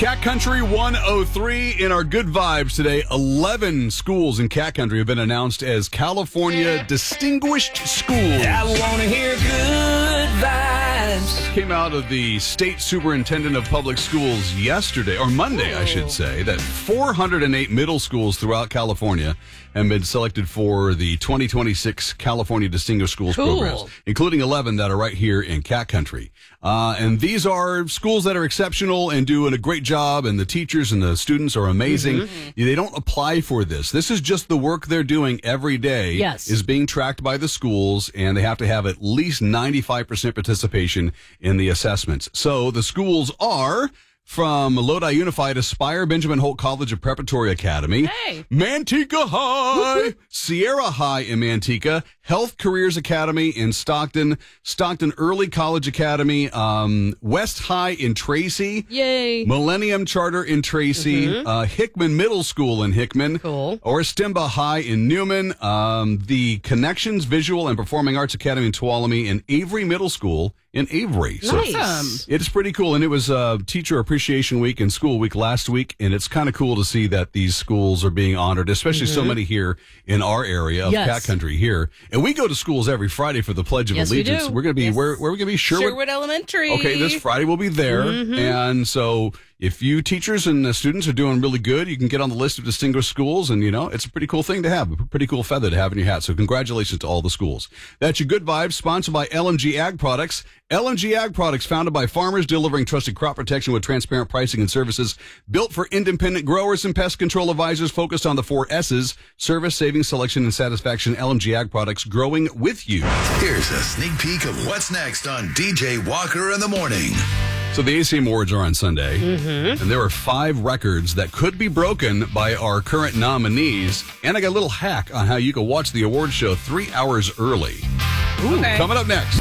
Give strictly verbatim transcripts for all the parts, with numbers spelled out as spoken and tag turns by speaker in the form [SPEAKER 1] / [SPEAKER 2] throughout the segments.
[SPEAKER 1] Cat Country one oh three in our good vibes today. eleven schools in Cat Country have been announced as California Distinguished Schools.
[SPEAKER 2] I want to hear good vibes.
[SPEAKER 1] Came out of the state superintendent of public schools yesterday, or Monday, I should say, that four hundred eight middle schools throughout California have been selected for the twenty twenty-six California Distinguished Schools
[SPEAKER 3] Cool.
[SPEAKER 1] programs, including eleven that are right here in Cat Country. Uh, and these are schools that are exceptional and doing a great job, and the teachers and the students are amazing.
[SPEAKER 3] Mm-hmm.
[SPEAKER 1] They don't apply for this. This is just the work they're doing every day.
[SPEAKER 3] Yes.
[SPEAKER 1] Is being tracked by the schools, and they have to have at least ninety-five percent participation in the assessments. So the schools are from Lodi Unified, Aspire, Benjamin Holt College of Preparatory Academy,
[SPEAKER 3] Hey.
[SPEAKER 1] Manteca High, Sierra High in Manteca, Health Careers Academy in Stockton, Stockton Early College Academy, um, West High in Tracy,
[SPEAKER 3] Yay.
[SPEAKER 1] Millennium Charter in Tracy, uh, Hickman Middle School in Hickman,
[SPEAKER 3] Cool.
[SPEAKER 1] Oristimba High in Newman, um, the Connections Visual and Performing Arts Academy in Tuolumne, and Avery Middle School in Avery. So
[SPEAKER 3] Nice.
[SPEAKER 1] it's pretty cool. And it was uh, Teacher Appreciation Week and School Week last week, and it's kind of cool to see that these schools are being honored, especially so many here in our area of
[SPEAKER 3] Yes.
[SPEAKER 1] Cat Country here. And we go to schools every Friday for the Pledge of
[SPEAKER 3] Yes, we
[SPEAKER 1] Allegiance.
[SPEAKER 3] do.
[SPEAKER 1] We're going to be,
[SPEAKER 3] Yes.
[SPEAKER 1] where, where are we going to be? Sherwood?
[SPEAKER 3] Sherwood Elementary.
[SPEAKER 1] Okay, this Friday we'll be there. And so if you teachers and uh, students are doing really good, you can get on the list of distinguished schools. And, you know, it's a pretty cool thing to have, a pretty cool feather to have in your hat. So congratulations to all the schools. That's your Good Vibes, sponsored by L M G Ag Products. L M G Ag Products, founded by farmers, delivering trusted crop protection with transparent pricing and services. Built for independent growers and pest control advisors, focused on the four S's: service, savings, selection, and satisfaction. L M G Ag Products, growing with you.
[SPEAKER 4] Here's a sneak peek of what's next on D J Walker in the Morning.
[SPEAKER 1] So the A C M Awards are on Sunday, and there are five records that could be broken by our current nominees. And I got a little hack on how you can watch the award show three hours early.
[SPEAKER 3] Okay.
[SPEAKER 1] Coming up next.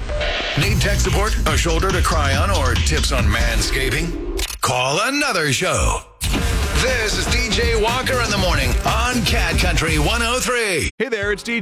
[SPEAKER 4] Need tech support, a shoulder to cry on, or tips on manscaping? Call another show. This is D J Walker in the Morning on Cat Country one oh three.
[SPEAKER 1] Hey there, it's D J.